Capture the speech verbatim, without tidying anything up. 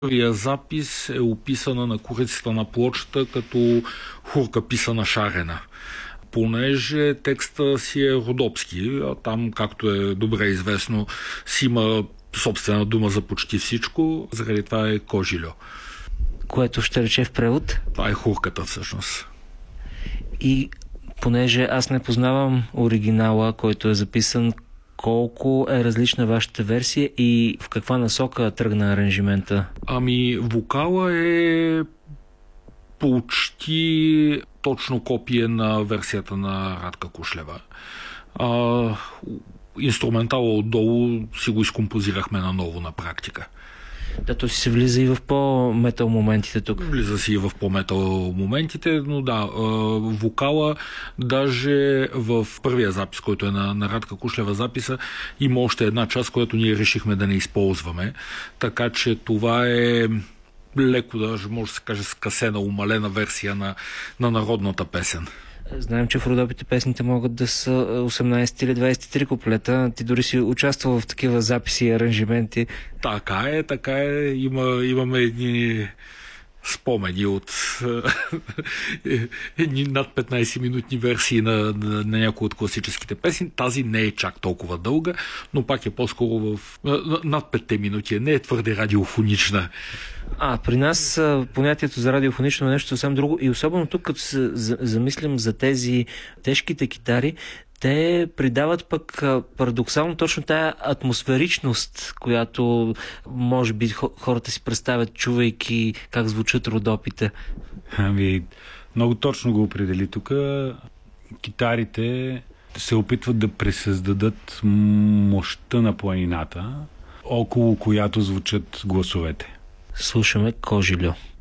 Първия запис е описана на корицата на плочата като хурка писана шарена. Понеже текста си е родопски, а там, както е добре известно, си има собствена дума за почти всичко, заради това е кожилю. Което ще рече в превод? Това е хурката всъщност. И понеже аз не познавам оригинала, който е записан, колко е различна вашата версия и в каква насока тръгна аранжимента? Ами, вокала е почти точно копие на версията на Радка Кушлева. А, инструментала отдолу си го изкомпозирахме наново на практика. Да, то си се влиза и в по-метал моментите тук. Влиза си и в по-метал моментите, но да, вокала даже в първия запис, който е на, на Радка Кушлева записа, има още една част, която ние решихме да не използваме. Така че това е леко, даже може да се каже, скъсена, умалена версия на, на народната песен. Знаем, че в Родопите песните могат да са осемнайсет или двайсет и три куплета. Ти дори си участвал в такива записи и аранжименти. Така е, така е. Има, имаме едни спомени от едни над петнайсет-минутни версии на, на, на някои от класическите песни. Тази не е чак толкова дълга, но пак е по-скоро в над петте минути. Не е твърде радиофонична. А, при нас понятието за радиофонично е нещо съвсем друго и особено тук, като се замислим за тези тежките китари, те придават пък парадоксално точно тая атмосферичност, която може би хората си представят, чувайки как звучат Родопите. Ами, много точно го определи тук. Китарите се опитват да пресъздадат мощта на планината, около която звучат гласовете. Слушаме Кожилю.